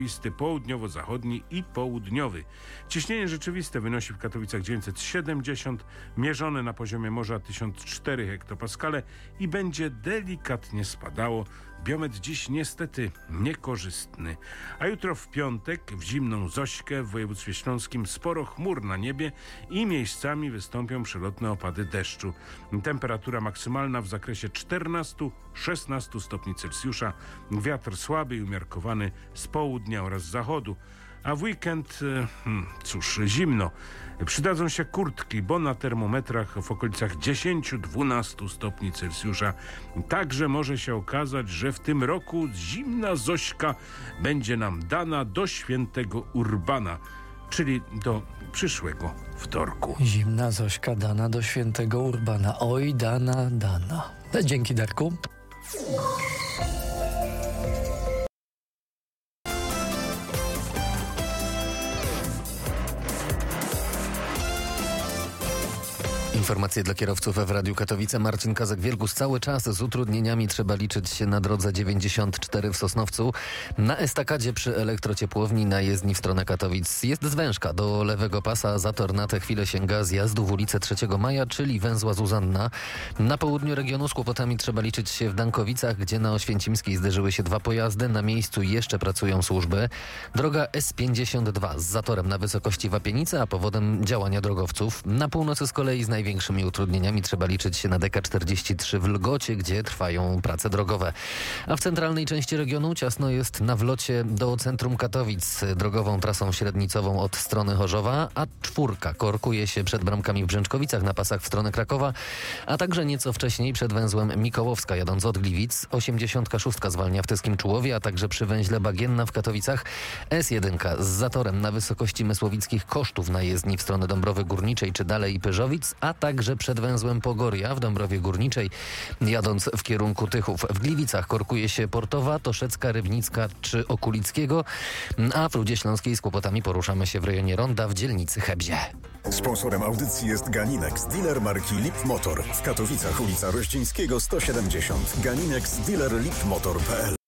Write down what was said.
południowo-zachodni i południowy. Ciśnienie rzeczywiste wynosi w Katowicach 970, mierzone na poziomie morza 1004 hektopaskale i będzie delikatnie spadało. Biometr dziś niestety niekorzystny. A jutro w piątek w zimną Zośkę w województwie śląskim sporo chmur na niebie i miejscami wystąpią przelotne opady deszczu. Temperatura maksymalna w zakresie 14-16 stopni Celsjusza. Wiatr słaby i umiarkowany z południa oraz z zachodu. A w weekend, zimno. Przydadzą się kurtki, bo na termometrach w okolicach 10-12 stopni Celsjusza. Także może się okazać, że w tym roku zimna Zośka będzie nam dana do świętego Urbana, czyli do przyszłego wtorku. Zimna Zośka dana do świętego Urbana. Oj, dana. Dzięki, Darku. Informacje dla kierowców w Radiu Katowice. Marcin Kazak-Wielgus. Cały czas z utrudnieniami trzeba liczyć się na drodze 94 w Sosnowcu. Na estakadzie przy elektrociepłowni na jezdni w stronę Katowic jest zwężka do lewego pasa. Zator na tę chwilę sięga zjazdu w ulicę 3 Maja, czyli węzła Zuzanna. Na południu regionu z kłopotami trzeba liczyć się w Dankowicach, gdzie na Oświęcimskiej zderzyły się 2 pojazdy. Na miejscu jeszcze pracują służby. Droga S52 z zatorem na wysokości Wapienicy, a powodem działania drogowców. Na północy z kolei z największymi utrudnieniami trzeba liczyć się na DK43 w Lgocie, gdzie trwają prace drogowe. A w centralnej części regionu ciasno jest na wlocie do centrum Katowic drogową trasą średnicową od strony Chorzowa, a 4 korkuje się przed bramkami w Brzęczkowicach na pasach w stronę Krakowa, a także nieco wcześniej przed węzłem Mikołowska jadąc od Gliwic. 86 zwalnia w Tyskim Czułowie, a także przy węźle Bagienna w Katowicach. S1 z zatorem na wysokości Mysłowickich Kosztów na jezdni w stronę Dąbrowy Górniczej czy dalej Pyrzowic, a także przed węzłem Pogoria w Dąbrowie Górniczej, jadąc w kierunku Tychów. W Gliwicach korkuje się Portowa, Toszecka, Rybnicka czy Okulickiego, a w Rudzie Śląskiej z kłopotami poruszamy się w rejonie Ronda w dzielnicy Hebzie. Sponsorem audycji jest Ganinex, dealer marki Lip Motor. W Katowicach ulica Rościńskiego 170. Ganinex, dealer lipmotor.pl.